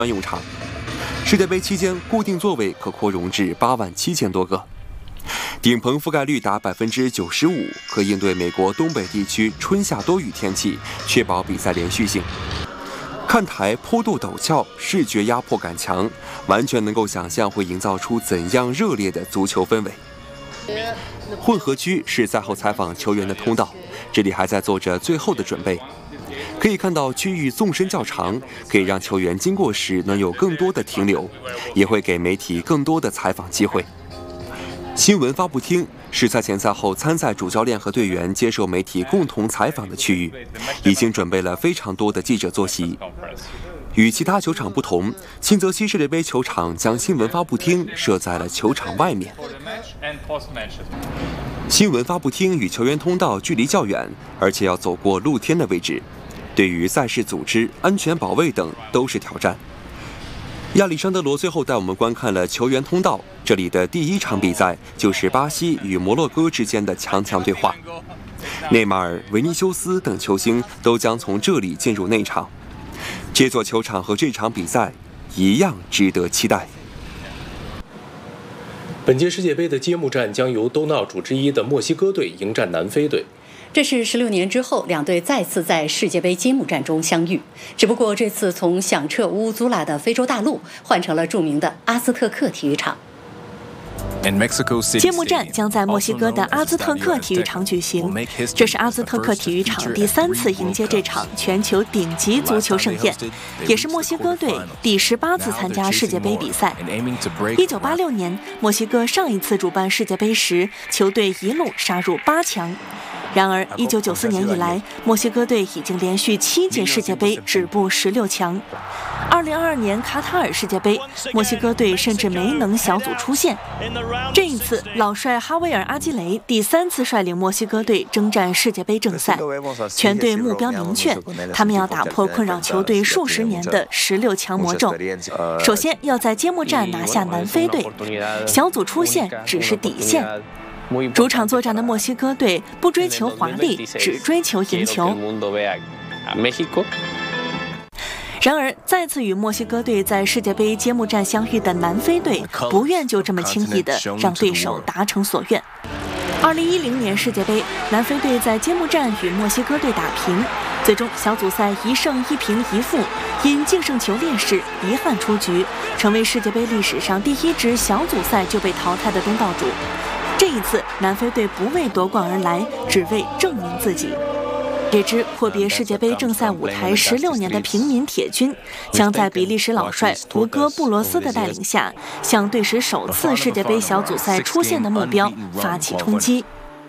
专用场。世界杯期间，固定座位可扩容至87000多个，顶棚覆盖率达95%，可应对美国东北地区春夏多雨天气，确保比赛连续性。看台坡度陡峭，视觉压迫感强，完全能够想象会营造出怎样热烈的足球氛围。混合区是赛后采访球员的通道，这里还在做着最后的准备。可以看到区域纵深较长，可以让球员经过时能有更多的停留，也会给媒体更多的采访机会。新闻发布厅是赛前赛后参赛主教练和队员接受媒体共同采访的区域，已经准备了非常多的记者坐席。与其他球场不同，新泽西世界杯球场将新闻发布厅设在了球场外面。新闻发布厅与球员通道距离较远，而且要走过露天的位置，对于赛事组织、安全保卫等都是挑战。亚历山德罗最后带我们观看了球员通道，这里的第一场比赛就是巴西与摩洛哥之间的强强对话。内马尔、维尼修斯等球星都将从这里进入内场。这座球场和这场比赛一样值得期待。 本届世界杯的揭幕战将由都闹组之一的墨西哥队迎战南非队。 这是16年之后两队再次在世界杯揭幕战中相遇，只不过这次从响彻乌兹拉的非洲大陆换成了著名的阿兹特克体育场。 揭幕战将在墨西哥的阿兹特克体育场举行，这是阿兹特克体育场第3次迎接这场全球顶级足球盛宴，也是墨西哥队第18次参加世界杯比赛。1986年，墨西哥上一次主办世界杯时，球队一路杀入8强。然而1994年以来，墨西哥队已经连续7届世界杯止步16强。2022年卡塔尔世界杯，墨西哥队甚至没能小组出线。这一次，老帅哈维尔·阿基雷第3次率领墨西哥队征战世界杯正赛，全队目标明确，他们要打破困扰球队数十年的16强魔咒。首先要在揭幕战拿下南非队，小组出线只是底线。主场作战的墨西哥队不追求华丽，只追求赢球。然而，再次与墨西哥队在世界杯揭幕战相遇的南非队，不愿就这么轻易地让对手达成所愿。2010年世界杯，南非队在揭幕战与墨西哥队打平，最终小组赛1胜1平1负，因净胜球劣势遗憾出局，成为世界杯历史上第1支小组赛就被淘汰的东道主。这一次，南非队不为夺冠而来，只为证明自己。这支阔别世界杯正赛舞台16年的平民铁军，将在比利时老帅胡戈·布罗斯的带领下，向队史首次世界杯小组赛出线的目标发起冲击。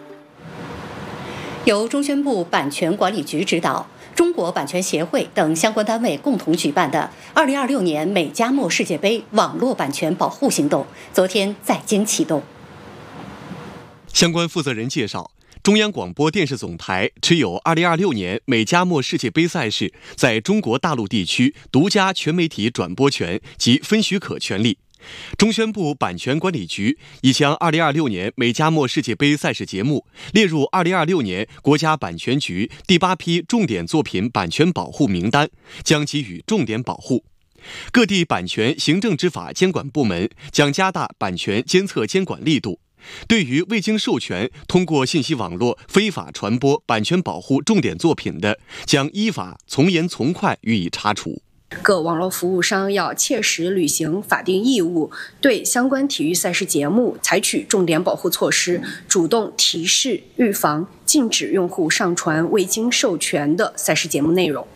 由中宣部版权管理局指导，中国版权协会等相关单位共同举办的2026年美加墨世界杯网络版权保护行动，昨天在京启动。 相关负责人介绍，中央广播电视总台持有2026年美加墨世界杯赛事在中国大陆地区独家全媒体转播权及分许可权利。中宣部版权管理局已将2026年美加墨世界杯赛事节目列入2026年国家版权局第8批重点作品版权保护名单，将给予重点保护。各地版权行政执法监管部门将加大版权监测监管力度。对于未经授权通过信息网络非法传播版权保护重点作品的，将依法从严从快予以查处。 各网络服务商要切实履行法定义务，对相关体育赛事节目采取重点保护措施，主动提示、预防、禁止用户上传未经授权的赛事节目内容。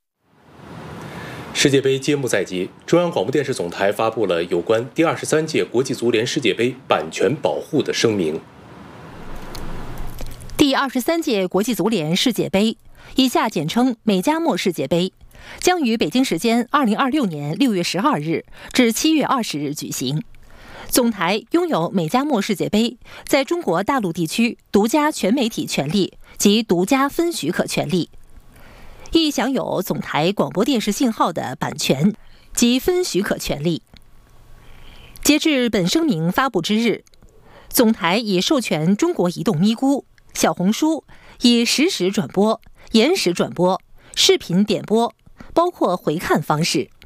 世界杯揭幕在即，中央广播电视总台发布了有关第23届国际足联世界杯版权保护的声明。 第23届国际足联世界杯，以下简称美加墨世界杯，将于北京时间2026年6月12日至7月20日举行。总台拥有美加墨世界杯在中国大陆地区独家全媒体权利及独家分许可权利，亦享有总台广播电视信号的版权及分许可权利。截至本声明发布之日，总台已授权中国移动咪咕、小红书以实时转播、延时转播、视频点播，包括回看方式，